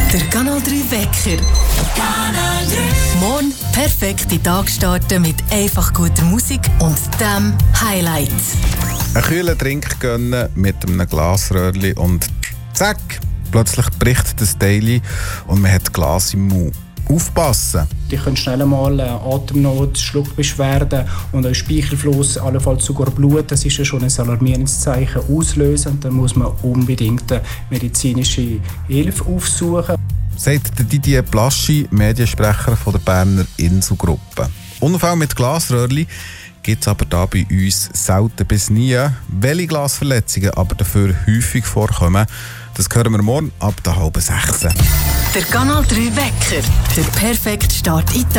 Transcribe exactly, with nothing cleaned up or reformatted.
Der Kanal drei Wecker. Kanal drei. Morgen perfekt in den Tag starten mit einfach guter Musik und dem Highlight. Einen kühlen Trink gönnen mit einem Glasröhrchen und zack, plötzlich bricht das Daily und man hat Glas im Mund. Aufpassen! Die können schnell mal Atemnot, Schluckbeschwerden und ein Speichelfluss, allenfalls sogar Blut. Das ist ja schon ein alarmierendes Zeichen auslösen. Und dann muss man unbedingt medizinische Hilfe aufsuchen. Sagt Didier Blaschi, Mediensprecher von der Berner Inselgruppe. Unfall mit Glasröhrchen gibt es aber da bei uns selten bis nie. Welche Glasverletzungen aber dafür häufig vorkommen, das hören wir morgen ab der halben sechs. Der Kanal drei Wecker. Der perfekte Start in den Tag.